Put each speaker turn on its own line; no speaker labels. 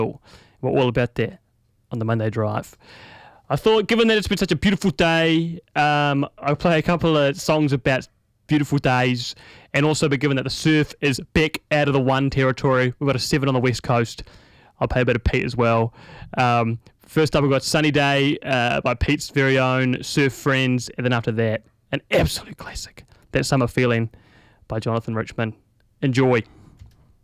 We're all about that on the Monday Drive. I thought, given that it's been such a beautiful day, I'll play a couple of songs about beautiful days, and also, but given that the surf is back out of the one territory, we've got a 7 on the west coast. I'll play a bit of Pete as well. First up, we've got Sunny Day by Pete's very own Surf Friends, and then after that, an absolute classic, That Summer Feeling by Jonathan Richman. Enjoy.